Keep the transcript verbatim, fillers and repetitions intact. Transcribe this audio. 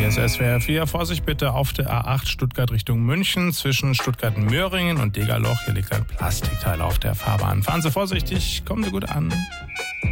Hier ist S W R vier. Vorsicht bitte auf der A acht Stuttgart Richtung München zwischen Stuttgart-Möhringen und Degerloch. Hier liegt ein Plastikteil auf der Fahrbahn. Fahren Sie vorsichtig, kommen Sie gut an.